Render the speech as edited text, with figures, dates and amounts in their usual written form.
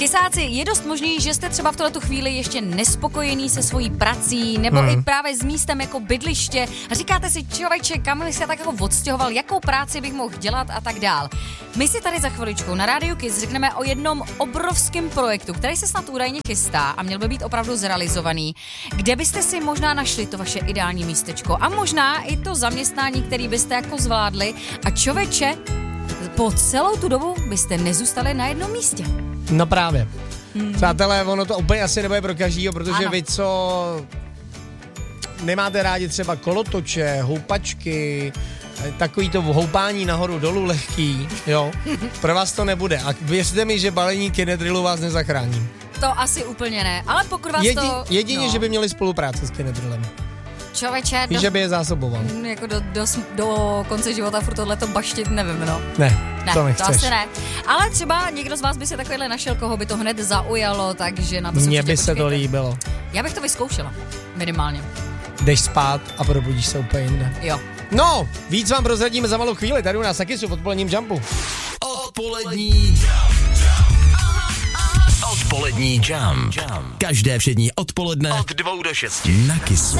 Kysáci, je dost možný, že jste třeba v tuhletu chvíli ještě nespokojený se svojí prací, nebo i právě s místem jako bydliště a říkáte si, člověče, kam bych se tak jako odstěhoval, jakou práci bych mohl dělat a tak dál. My si tady za chviličku na Rádiu Kiss řekneme o jednom obrovském projektu, který se snad údajně chystá a měl by být opravdu zrealizovaný, kde byste si možná našli to vaše ideální místečko a možná i to zaměstnání, který byste jako zvládli a člověče, po celou tu dobu byste nezůstali na jednom místě. No právě. Přátelé, ono to úplně asi nebude pro každýho, protože vy, co nemáte rádi třeba kolotoče, houpačky, takový to houpání nahoru dolů lehký, jo, pro vás to nebude. A věřte mi, že balení Kinedrilu vás nezachrání. To asi úplně ne, ale pokud vás Jedině, že by měli spolupráci s Kinedrilem. Člověče, že by je zásoboval. Jako do konce života furt tohleto baštit, nevím, no. Ne, to nechceš. To asi ne. Ale třeba někdo z vás by se takovýhle našel, koho by to hned zaujalo, takže na to se Mně by se to líbilo. Já bych to vyzkoušela, minimálně. Jdeš spát a probudíš se úplně jinde. Jo. No, víc vám prozradíme za malou chvíli, tady u nás taky jsou v odpoledním Jumpu. Odpolední Jump. Každé všední odpoledne od 2 do 6 na Kissu.